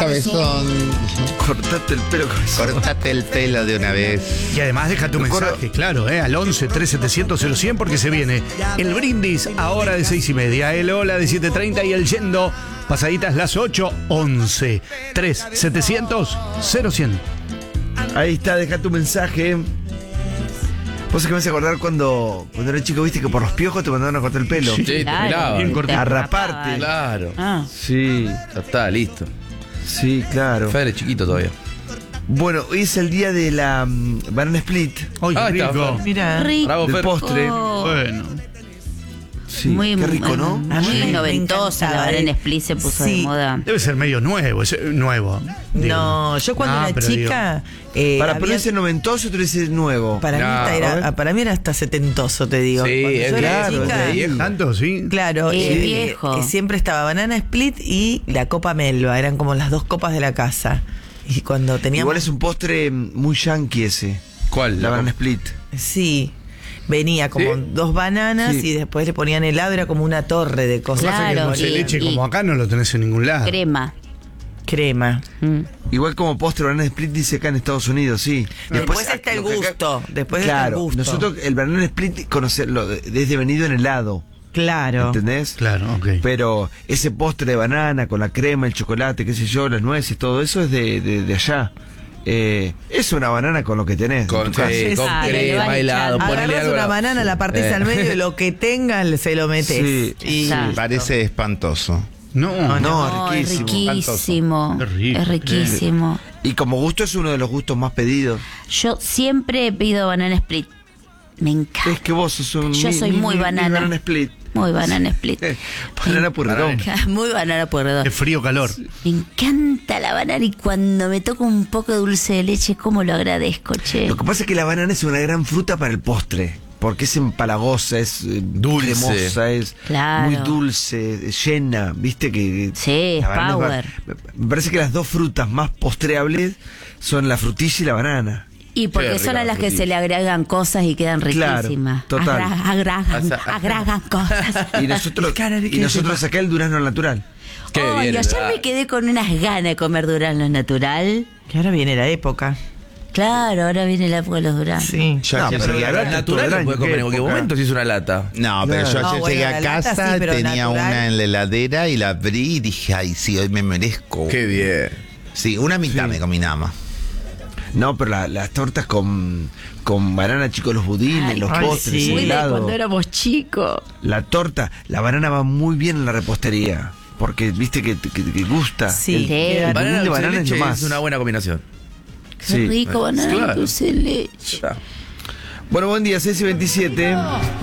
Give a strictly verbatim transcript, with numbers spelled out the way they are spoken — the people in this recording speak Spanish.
Cabezón. Cortate el pelo, cabezón. Cortate el pelo de una vez. Y además deja tu mensaje, claro, eh, al once, tres setecientos, cero cien, porque se viene el brindis ahora de seis y media, el hola de siete treinta y el yendo pasaditas las ocho, once, tres setecientos, cero cien. Ahí está, deja tu mensaje. Vos es que me hace acordar cuando, cuando era chico, viste que por los piojos te mandaban a cortar el pelo. Sí, te Claro, pelaban. bien te cortito. A rapaban. raparte. Claro. Ah. Sí, Ya está, listo. sí, claro. Fede es chiquito todavía. Bueno, hoy es el día de la um, banana split. ¡Ay, Ah, qué está, rico! Fer. Mira. Bravo, Del Fer. postre. Oh. Bueno. Sí, Muy, qué rico, ¿no? Muy, A mí me noventosa, la encantaba, banana eh. split se puso Sí. de moda. Debe ser medio nuevo, es, eh, nuevo. digo. No, yo cuando Ah, era pero chica. eh, Para había- ponerse noventoso, tú dices nuevo. para, No, mí hasta a ver. era, para mí era hasta setentoso, te digo. Sí, Cuando es yo era claro, chica, de ahí. ¿Tanto, sí? claro, Es eh, viejo. eh, siempre estaba banana split y la copa melva, eran como las dos copas de la casa. Y cuando teníamos. Igual es un postre muy yankee ese. ¿Cuál? La banana split. Sí. Venía como ¿Sí? dos bananas Sí. y después le ponían helado, era como una torre de cosas. Pasa que el Claro, dulce de y- leche y- como acá no lo tenés en ningún lado. Crema. Crema. Mm. Igual como postre banana split dice acá en Estados Unidos, sí. Después está el lo que acá- gusto. Después claro, está el gusto. nosotros el banana split conocerlo desde venido en helado, Claro. ¿entendés? Claro, ok. Pero ese postre de banana con la crema, el chocolate, qué sé yo, las nueces, todo eso es de, de, de allá. Eh, es una banana con lo que tenés. en Con, tu casa. sí, con Ah, le crema, vas helado, echando. ponele Agarras algo. una banana, la partís Eh. al medio y lo que tenga se lo metes. Sí. Y Exacto. Parece espantoso. No, No, No, es riquísimo. riquísimo. Qué rico. Es riquísimo. Y como gusto es uno de los gustos más pedidos. Yo siempre pido banana split. Me encanta. Es que vos sos un... Yo mi- soy mi- muy mi- mi banana. banana split. Muy banana split. Banana purredón. Muy banana puerredón. es frío calor. Me encanta la banana y cuando me toca un poco de dulce de leche, cómo lo agradezco, che. Lo que pasa es que la banana es una gran fruta para el postre. Porque es empalagosa, es eh, Dulce. cremosa, es Claro. muy dulce, es llena, viste que... Sí, es la banana power. ba- Me parece que las dos frutas más postreables son la frutilla y la banana. Y porque Qué rica son a la las que frutilla. se le agregan cosas y quedan Claro, riquísimas. total. Agra- agregan, O sea, agregan cosas. Y nosotros, Cara de y que nosotros acá el durazno natural. Qué Ay, bien, ayer ¿verdad? me quedé con unas ganas de comer durazno natural. que ahora viene la época. Claro, ahora viene la época de los duraznos. Sí. Yo No, ayer pero llegué la a verdad, casa- Natural todo lo el puedes año, comer en ¿qué cualquier época? momento si es una lata. No, pero yo No, ayer bueno, llegué la a lata casa, sí, pero tenía natural. una en la heladera y la abrí y dije, ay, sí, hoy me merezco. Qué bien. Sí, una mitad me comí nada más. No, pero la- las tortas con, con banana, chicos, los budines, Ay, los ay, postres, sí. el Muy de helado. cuando éramos chicos. La torta, la banana va muy bien en la repostería. Porque viste que, que, que gusta. Sí. El- Sí. el Banana budín de dulce de banana es lo leche más. es una buena combinación. Qué Sí. rico, banana Claro. dulce de leche. Ya está. Bueno, buen día, seis y veintisiete.